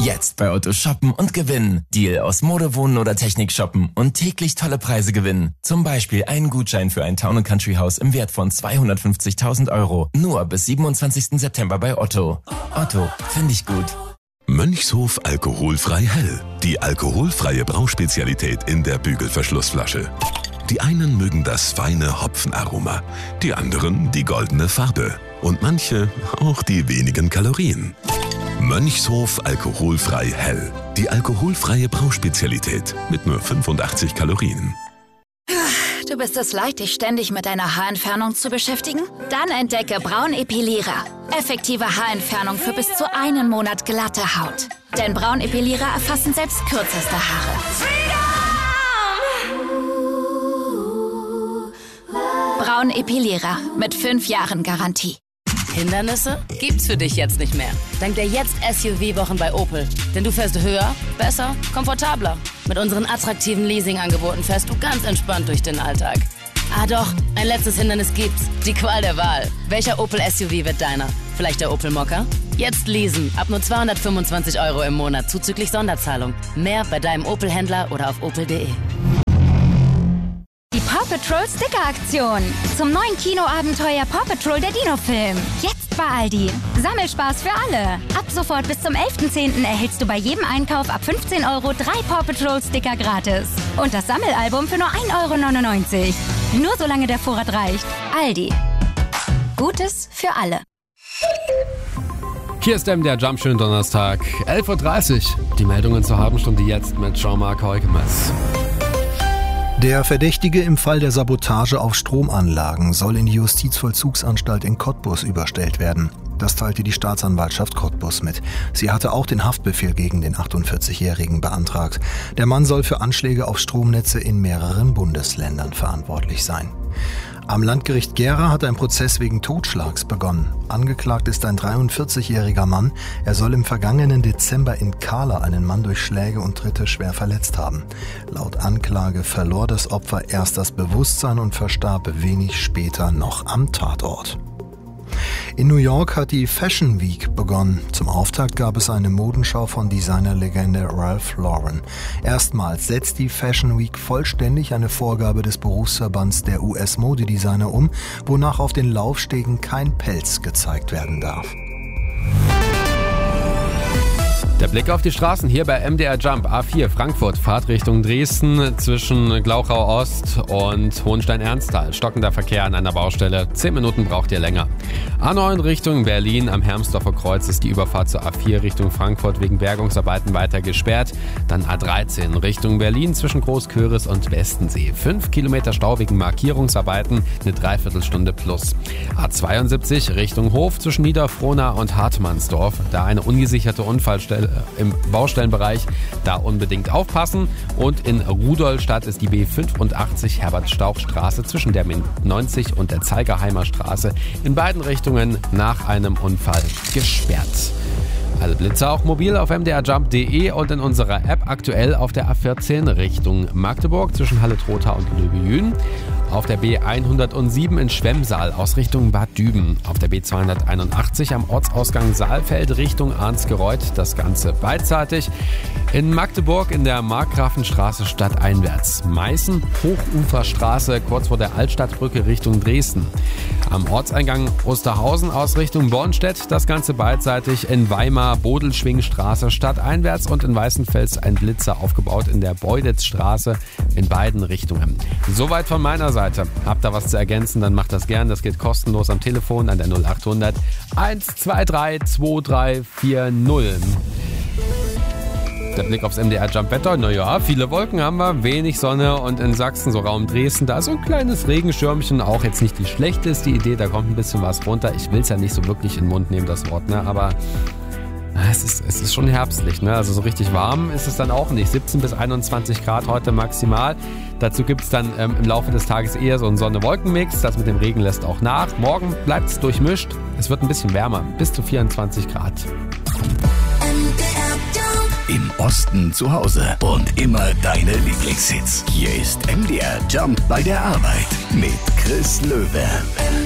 Jetzt bei Otto shoppen und gewinnen. Deal aus Mode, Wohnen oder Technik shoppen und täglich tolle Preise gewinnen. Zum Beispiel einen Gutschein für ein Town & Country Haus im Wert von 250.000 €. Nur bis 27. September bei Otto. Otto, finde ich gut. Mönchshof alkoholfrei hell. Die alkoholfreie Brauspezialität in der Bügelverschlussflasche. Die einen mögen das feine Hopfenaroma, die anderen die goldene Farbe und manche auch die wenigen Kalorien. Mönchshof alkoholfrei hell. Die alkoholfreie Brauspezialität mit nur 85 Kalorien. Du bist es leid, dich ständig mit deiner Haarentfernung zu beschäftigen? Dann entdecke Braunepilierer. Effektive Haarentfernung für bis zu 1 Monat glatte Haut. Denn Braunepilierer erfassen selbst kürzeste Haare. Braunepilierer mit 5 Jahren Garantie. Hindernisse gibt's für dich jetzt nicht mehr. Dank der Jetzt-SUV-Wochen bei Opel. Denn du fährst höher, besser, komfortabler. Mit unseren attraktiven Leasing-Angeboten fährst du ganz entspannt durch den Alltag. Ah doch, ein letztes Hindernis gibt's. Die Qual der Wahl. Welcher Opel-SUV wird deiner? Vielleicht der Opel Mokka? Jetzt leasen. Ab nur 225 € im Monat zuzüglich Sonderzahlung. Mehr bei deinem Opel-Händler oder auf opel.de. Die Paw Patrol Sticker-Aktion. Zum neuen Kinoabenteuer Paw Patrol der Dino-Film. Jetzt bei Aldi. Sammelspaß für alle. Ab sofort bis zum 11.10. erhältst du bei jedem Einkauf ab 15 € 3 Paw Patrol Sticker gratis. Und das Sammelalbum für nur 1,99 €. Nur solange der Vorrat reicht. Aldi. Gutes für alle. Hier ist der Jump, schönen Donnerstag, 11.30 Uhr. Die Meldungen zur halben Stunde jetzt mit Jean-Marc Heugemes. Der Verdächtige im Fall der Sabotage auf Stromanlagen soll in die Justizvollzugsanstalt in Cottbus überstellt werden. Das teilte die Staatsanwaltschaft Cottbus mit. Sie hatte auch den Haftbefehl gegen den 48-Jährigen beantragt. Der Mann soll für Anschläge auf Stromnetze in mehreren Bundesländern verantwortlich sein. Am Landgericht Gera hat ein Prozess wegen Totschlags begonnen. Angeklagt ist ein 43-jähriger Mann. Er soll im vergangenen Dezember in Kahla einen Mann durch Schläge und Tritte schwer verletzt haben. Laut Anklage verlor das Opfer erst das Bewusstsein und verstarb wenig später noch am Tatort. In New York hat die Fashion Week begonnen. Zum Auftakt gab es eine Modenschau von Designerlegende Ralph Lauren. Erstmals setzt die Fashion Week vollständig eine Vorgabe des Berufsverbands der US-Modedesigner um, wonach auf den Laufstegen kein Pelz gezeigt werden darf. Der Blick auf die Straßen hier bei MDR Jump. A4 Frankfurt, Fahrtrichtung Dresden zwischen Glauchau Ost und Hohenstein-Ernsthal. Stockender Verkehr an einer Baustelle. 10 Minuten braucht ihr länger. A9 Richtung Berlin. Am Hermsdorfer Kreuz ist die Überfahrt zur A4 Richtung Frankfurt wegen Bergungsarbeiten weiter gesperrt. Dann A13 Richtung Berlin zwischen Großköris und Westensee. 5 Kilometer Stau wegen Markierungsarbeiten, eine Dreiviertelstunde plus. A72 Richtung Hof zwischen Niederfrohna und Hartmannsdorf. Da eine ungesicherte Unfallstelle im Baustellenbereich, da unbedingt aufpassen. Und in Rudolstadt ist die B85 Herbert-Stauch-Straße zwischen der 90 und der Zeigerheimer Straße in beiden Richtungen nach einem Unfall gesperrt. Alle Blitze auch mobil auf mdrjump.de und in unserer App aktuell auf der A14 Richtung Magdeburg zwischen Halle-Trotha und Löbejün. Auf der B107 in Schwemmsaal aus Richtung Bad Düben. Auf der B281 am Ortsausgang Saalfeld Richtung Arnsgereuth. Das Ganze beidseitig. In Magdeburg in der Markgrafenstraße stadteinwärts. Meißen, Hochuferstraße kurz vor der Altstadtbrücke Richtung Dresden. Am Ortseingang Osterhausen aus Richtung Bornstedt. Das Ganze beidseitig. In Weimar Bodelschwingstraße stadteinwärts und in Weißenfels ein Blitzer aufgebaut in der Beuditzstraße in beiden Richtungen. Soweit von meiner Seite. Habt ihr was zu ergänzen, dann macht das gern. Das geht kostenlos am Telefon an der 0800 123 2340. Der Blick aufs MDR Jump Wetter. Naja, viele Wolken haben wir, wenig Sonne und in Sachsen, so Raum Dresden, da ist so ein kleines Regenschirmchen. Auch jetzt nicht die schlechteste Idee, da kommt ein bisschen was runter. Ich will es ja nicht so wirklich in den Mund nehmen, das Wort, ne? Aber es ist schon herbstlich, ne? Also so richtig warm ist es dann auch nicht. 17 bis 21 Grad heute maximal. Dazu gibt es dann im Laufe des Tages eher so einen Sonne-Wolken-Mix. Das mit dem Regen lässt auch nach. Morgen bleibt es durchmischt. Es wird ein bisschen wärmer, bis zu 24 Grad. Im Osten zu Hause und immer deine Lieblingshits. Hier ist MDR Jump bei der Arbeit mit Chris Löwe.